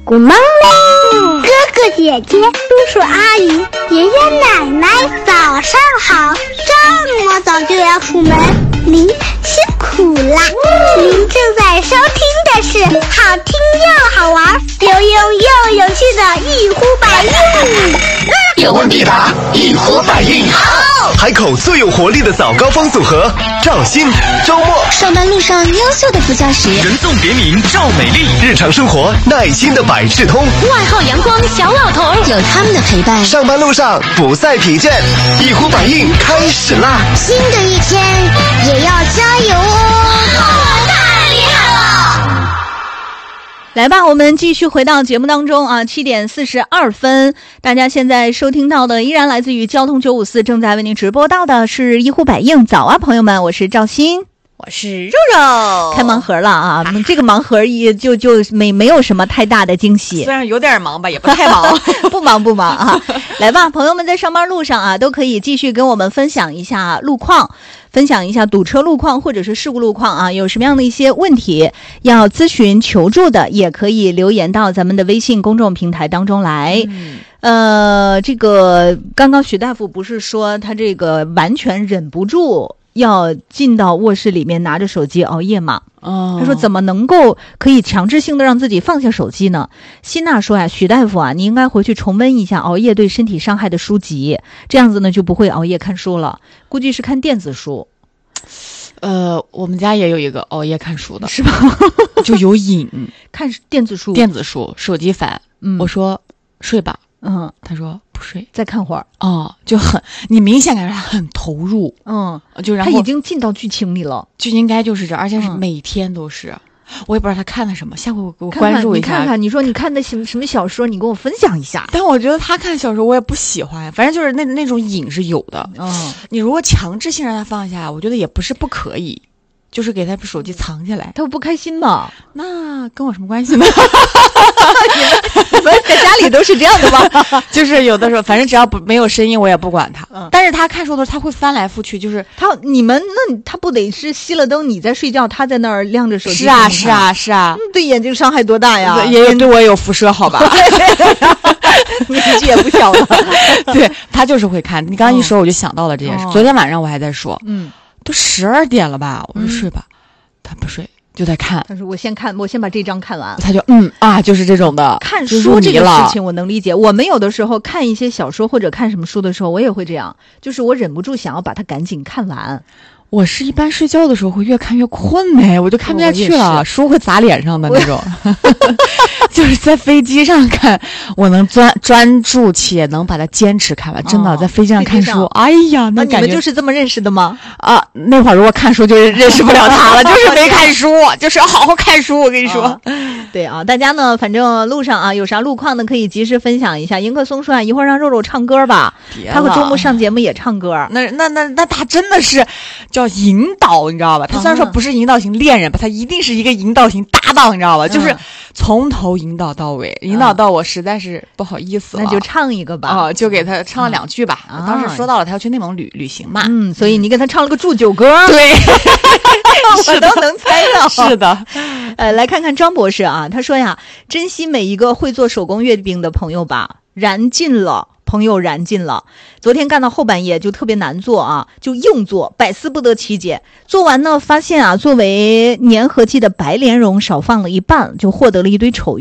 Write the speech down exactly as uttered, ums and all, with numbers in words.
Good morning， 哥哥姐姐、叔叔阿姨、爷爷奶奶，早上好！这么早就要出门，您辛苦啦！您正在收听的是好听又好玩、有用又有趣的一呼百应。 有问必答，一呼百应。好， 海口最有活力的早高峰组合，赵鑫。周末上班路上优秀的副驾驶， 人送别名赵美丽。日常生活耐心的百事通， 外号阳光小老头，有他们的陪伴， 上班路上不再疲倦。一呼百应开始啦！ 新的一天也要加油哦！ 太厉害了！ 来吧，我们继续回到节目当中啊，七点四十二分，大家现在收听到的依然来自于交通九五四，正在为您直播到的是一呼百应。早啊，朋友们，我是赵鑫。 我是肉肉， 开盲盒了啊！这个盲盒也就就没没有什么太大的惊喜， 虽然有点忙吧，也不太忙， 不忙不忙啊！来吧，朋友们在上班路上啊，都可以继续跟我们分享一下路况，分享一下堵车路况或者是事故路况啊，有什么样的一些问题要咨询求助的，也可以留言到咱们的微信公众平台当中来。嗯呃，这个刚刚许大夫不是说他这个完全忍不住要进到卧室里面拿着手机熬夜嘛？哦，他说怎么能够可以强制性的让自己放下手机呢？辛娜说呀，许大夫啊，你应该回去重温一下熬夜对身体伤害的书籍，这样子呢就不会熬夜看书了。估计是看电子书。 呃，我们家也有一个熬夜看书的， 是吧？ 就有瘾， 看电子书， 电子书，手机烦。嗯，我说睡吧， 嗯， 他说不睡， 再看会儿。 哦，就很，你明显感觉他很投入， 嗯， 就然后他已经进到剧情里了， 就应该就是这，而且是每天都是。嗯，我也不知道他看的什么，下回我给我关注一下。 看看，你看看，你说你看的什么什么小说，你跟我分享一下。 但我觉得他看小说我也不喜欢，反正就是那那种瘾是有的。嗯，你如果强制性让他放下，我觉得也不是不可以，就是给他手机藏起来。 他会不开心吗？ 那跟我什么关系呢？ 你们在家里都是这样的吗？ 就是有的时候，反正只要不没有声音，我也不管他。嗯，但是他看书的时候，他会翻来覆去，就是他你们那他不得是熄了灯，你在睡觉，他在那儿亮着手机？ 是啊，是啊，是啊， 嗯，对眼睛伤害多大呀？ 也对我也有辐射，好吧？ 年纪也不小了。 对，他就是会看。你刚刚一说，我就想到了这件事。哦，昨天晚上我还在说，嗯，都十二点了吧？我说睡吧，嗯，他不睡。就在看， 他说我先看，我先把这章看完。 他就嗯啊，就是这种的。 看书这个事情我能理解，我们有的时候看一些小说或者看什么书的时候，我也会这样，就是我忍不住想要把它赶紧看完。 我是一般睡觉的时候会越看越困哎，我就看不下去了，书会砸脸上的那种。就是在飞机上看，我能专专注且能把它坚持看完。真的，哦，在飞机上看书，哎呀，那感觉。 你们就是这么认识的吗？ 啊，那会儿如果看书就认识不了他了，就是没看书，就是要好好看书。我跟你说， 哦，对啊，大家呢，反正路上啊有啥路况呢，可以及时分享一下。迎客松说啊，一会儿让肉肉唱歌吧，他和周末上节目也唱歌。 那那那那他真的是叫引导，你知道吧？他虽然说不是引导型恋人吧，他一定是一个引导型搭档，你知道吧？就是从头引导到尾，引导到我实在是不好意思了。 那就唱一个吧。 哦，就给他唱了两句吧。嗯，当时说到了他要去内蒙旅旅行嘛， 嗯，所以你给他唱了个祝酒歌。 对， 我都能猜到。 是的， 呃，来看看张博士啊，他说呀，珍惜每一个会做手工月饼的朋友吧，燃尽了。朋友燃尽了，昨天干到后半夜就特别难做啊，就硬做，百思不得其解。做完呢，发现啊，作为粘合剂的白莲蓉少放了一半，就获得了一堆丑